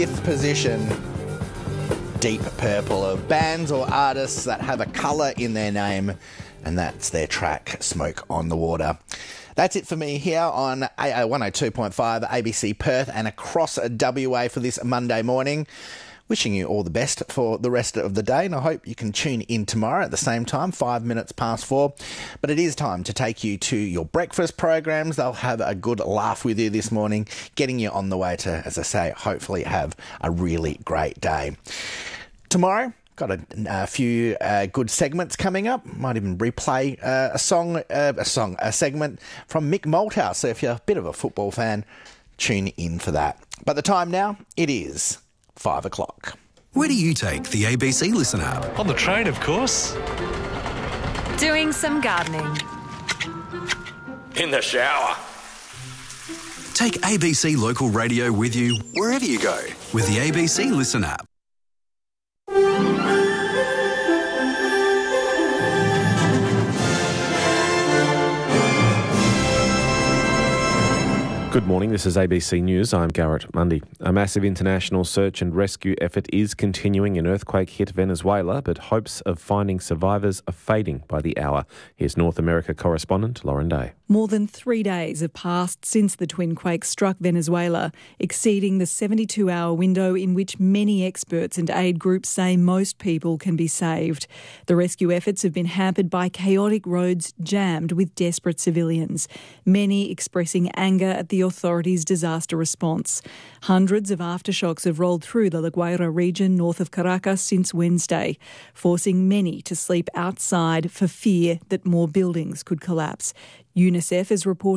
Fifth position, Deep Purple, of bands or artists that have a colour in their name, and that's their track, Smoke on the Water. That's it for me here on 102.5 ABC Perth and across WA for this Monday morning. Wishing you all the best for the rest of the day, and I hope you can tune in tomorrow at the same time, 5 minutes past 4. But it is time to take you to your breakfast programs. They'll have a good laugh with you this morning, getting you on the way to, as I say, hopefully have a really great day. Tomorrow, got a few good segments coming up. Might even replay a segment from Mick Malthouse. So if you're a bit of a football fan, tune in for that. But the time now, it is 5 o'clock. Where do you take the ABC Listen app? On the train, of course. Doing some gardening. In the shower. Take ABC Local Radio with you wherever you go with the ABC Listen app. Good morning, this is ABC News. I'm Garrett Mundy. A massive international search and rescue effort is continuing in earthquake-hit Venezuela, but hopes of finding survivors are fading by the hour. Here's North America correspondent Lauren Day. More than 3 days have passed since the twin quake struck Venezuela, exceeding the 72-hour window in which many experts and aid groups say most people can be saved. The rescue efforts have been hampered by chaotic roads jammed with desperate civilians, many expressing anger at the authorities' disaster response. Hundreds of aftershocks have rolled through the La Guaira region north of Caracas since Wednesday, forcing many to sleep outside for fear that more buildings could collapse. UNICEF is reporting